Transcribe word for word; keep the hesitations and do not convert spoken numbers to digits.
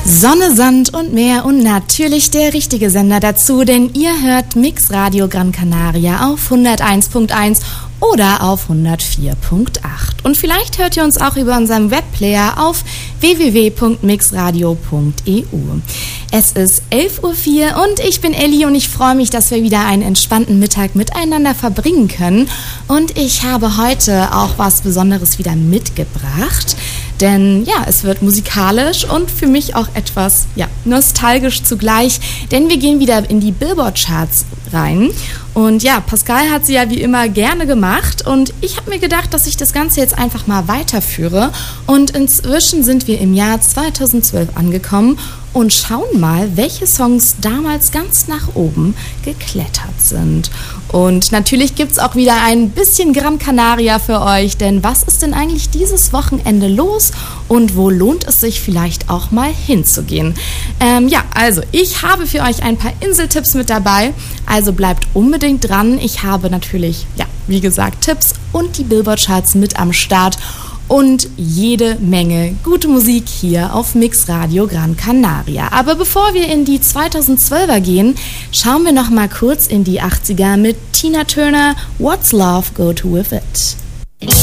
Sonne, Sand und Meer und natürlich der richtige Sender dazu, denn ihr hört Mix Radio Gran Canaria auf hunderteins Komma eins oder auf hundertvier Komma acht. Und vielleicht hört ihr uns auch über unseren Webplayer auf w w w Punkt mixradio Punkt e u. Es ist elf Uhr vier und ich bin Elli und ich freue mich, dass wir wieder einen entspannten Mittag miteinander verbringen können. Und ich habe heute auch was Besonderes wieder mitgebracht. Denn ja, es wird musikalisch und für mich auch etwas ja, nostalgisch zugleich, denn wir gehen wieder in die Billboard-Charts rein. Und ja, Pascal hat sie ja wie immer gerne gemacht und ich habe mir gedacht, dass ich das Ganze jetzt einfach mal weiterführe. Und inzwischen sind wir im Jahr zweitausendzwölf angekommen und schauen mal, welche Songs damals ganz nach oben geklettert sind. Und natürlich gibt es auch wieder ein bisschen Gran Canaria für euch, denn was ist denn eigentlich dieses Wochenende los und wo lohnt es sich vielleicht auch mal hinzugehen? Ähm, ja, also ich habe für euch ein paar Inseltipps mit dabei, also bleibt unbedingt dran. Ich habe natürlich, ja, wie gesagt, Tipps und die Billboard-Charts mit am Start. Und jede Menge gute Musik hier auf Mix Radio Gran Canaria. Aber bevor wir in die zweitausendzwölfer gehen, schauen wir noch mal kurz in die achtziger mit Tina Turner, What's Love Go To With It.